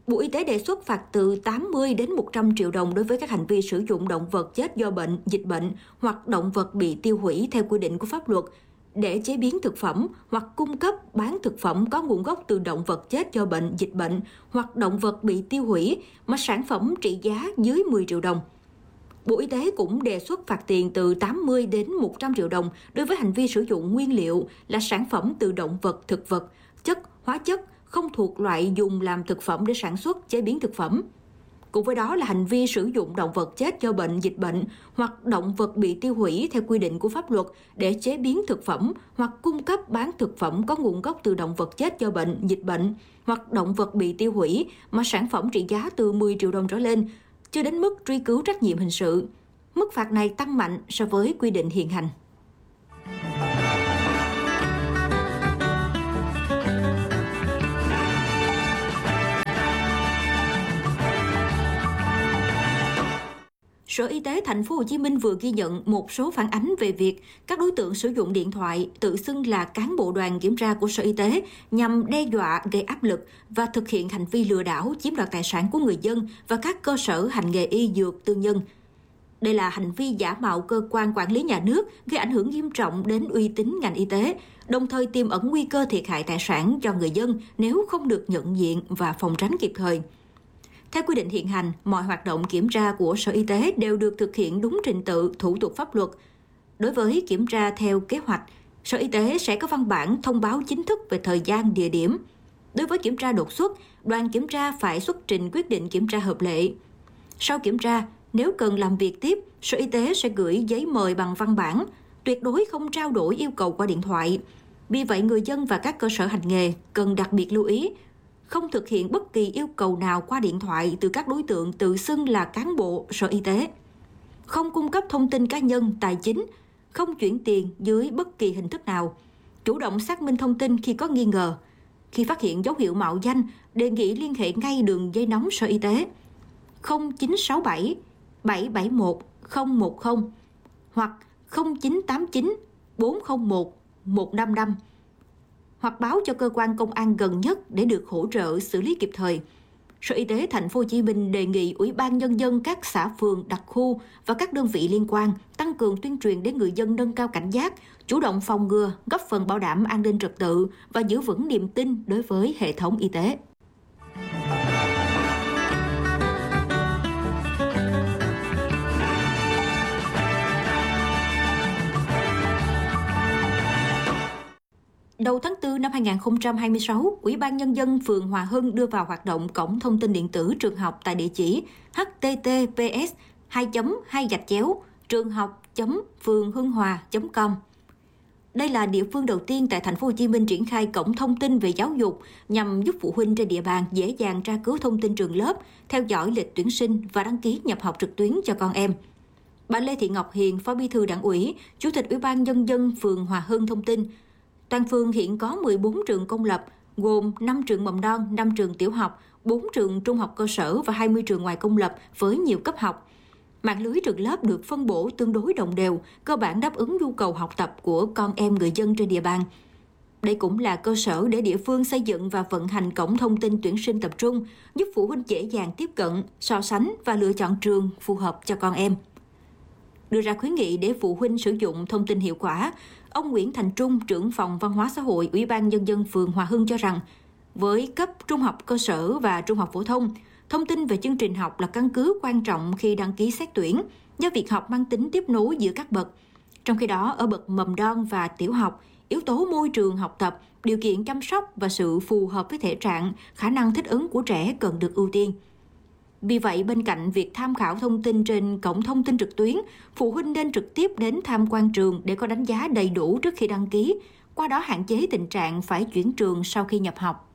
Bộ Y tế đề xuất phạt từ 80 đến 100 triệu đồng đối với các hành vi sử dụng động vật chết do bệnh, dịch bệnh hoặc động vật bị tiêu hủy theo quy định của pháp luật để chế biến thực phẩm hoặc cung cấp bán thực phẩm có nguồn gốc từ động vật chết do bệnh, dịch bệnh hoặc động vật bị tiêu hủy mà sản phẩm trị giá dưới 10 triệu đồng. Bộ Y tế cũng đề xuất phạt tiền từ 80 đến 100 triệu đồng đối với hành vi sử dụng nguyên liệu là sản phẩm từ động vật, thực vật, chất, hóa chất không thuộc loại dùng làm thực phẩm để sản xuất, chế biến thực phẩm. Cùng với đó là hành vi sử dụng động vật chết do bệnh, dịch bệnh hoặc động vật bị tiêu hủy theo quy định của pháp luật để chế biến thực phẩm hoặc cung cấp bán thực phẩm có nguồn gốc từ động vật chết do bệnh, dịch bệnh hoặc động vật bị tiêu hủy mà sản phẩm trị giá từ 10 triệu đồng trở lên, chưa đến mức truy cứu trách nhiệm hình sự. Mức phạt này tăng mạnh so với quy định hiện hành. Sở Y tế Thành phố Hồ Chí Minh vừa ghi nhận một số phản ánh về việc các đối tượng sử dụng điện thoại tự xưng là cán bộ đoàn kiểm tra của Sở Y tế nhằm đe dọa, gây áp lực và thực hiện hành vi lừa đảo, chiếm đoạt tài sản của người dân và các cơ sở hành nghề y dược tư nhân. Đây là hành vi giả mạo cơ quan quản lý nhà nước, gây ảnh hưởng nghiêm trọng đến uy tín ngành y tế, đồng thời tiềm ẩn nguy cơ thiệt hại tài sản cho người dân nếu không được nhận diện và phòng tránh kịp thời. Theo quy định hiện hành, mọi hoạt động kiểm tra của Sở Y tế đều được thực hiện đúng trình tự, thủ tục pháp luật. Đối với kiểm tra theo kế hoạch, Sở Y tế sẽ có văn bản thông báo chính thức về thời gian, địa điểm. Đối với kiểm tra đột xuất, đoàn kiểm tra phải xuất trình quyết định kiểm tra hợp lệ. Sau kiểm tra, nếu cần làm việc tiếp, Sở Y tế sẽ gửi giấy mời bằng văn bản, tuyệt đối không trao đổi yêu cầu qua điện thoại. Vì vậy, người dân và các cơ sở hành nghề cần đặc biệt lưu ý, không thực hiện bất kỳ yêu cầu nào qua điện thoại từ các đối tượng tự xưng là cán bộ Sở Y tế. Không cung cấp thông tin cá nhân, tài chính, không chuyển tiền dưới bất kỳ hình thức nào. Chủ động xác minh thông tin khi có nghi ngờ. Khi phát hiện dấu hiệu mạo danh, đề nghị liên hệ ngay đường dây nóng Sở Y tế 0967 771 010 hoặc 0989 401 155 hoặc báo cho cơ quan công an gần nhất để được hỗ trợ xử lý kịp thời. Sở Y tế Thành phố Hồ Chí Minh đề nghị Ủy ban Nhân dân các xã phường, đặc khu và các đơn vị liên quan tăng cường tuyên truyền để người dân nâng cao cảnh giác, chủ động phòng ngừa, góp phần bảo đảm an ninh trật tự và giữ vững niềm tin đối với hệ thống y tế. Đầu tháng 4 năm 2026, Ủy ban Nhân dân phường Hòa Hưng đưa vào hoạt động cổng thông tin điện tử trường học tại địa chỉ https://trường-học.phường-hưng-hòa.com. Đây là địa phương đầu tiên tại Thành phố Hồ Chí Minh triển khai cổng thông tin về giáo dục nhằm giúp phụ huynh trên địa bàn dễ dàng tra cứu thông tin trường lớp, theo dõi lịch tuyển sinh và đăng ký nhập học trực tuyến cho con em. Bà Lê Thị Ngọc Hiền, Phó Bí thư Đảng ủy, Chủ tịch Ủy ban Nhân dân phường Hòa Hưng thông tin, toàn phường hiện có 14 trường công lập, gồm 5 trường mầm non, 5 trường tiểu học, 4 trường trung học cơ sở và 20 trường ngoài công lập với nhiều cấp học. Mạng lưới trường lớp được phân bổ tương đối đồng đều, cơ bản đáp ứng nhu cầu học tập của con em người dân trên địa bàn. Đây cũng là cơ sở để địa phương xây dựng và vận hành cổng thông tin tuyển sinh tập trung, giúp phụ huynh dễ dàng tiếp cận, so sánh và lựa chọn trường phù hợp cho con em. Đưa ra khuyến nghị để phụ huynh sử dụng thông tin hiệu quả, ông Nguyễn Thành Trung, trưởng phòng Văn hóa xã hội Ủy ban Nhân dân phường Hòa Hưng cho rằng, với cấp trung học cơ sở và trung học phổ thông, thông tin về chương trình học là căn cứ quan trọng khi đăng ký xét tuyển, do việc học mang tính tiếp nối giữa các bậc. Trong khi đó, ở bậc mầm non và tiểu học, yếu tố môi trường học tập, điều kiện chăm sóc và sự phù hợp với thể trạng, khả năng thích ứng của trẻ cần được ưu tiên. Vì vậy, bên cạnh việc tham khảo thông tin trên cổng thông tin trực tuyến, phụ huynh nên trực tiếp đến tham quan trường để có đánh giá đầy đủ trước khi đăng ký, qua đó hạn chế tình trạng phải chuyển trường sau khi nhập học.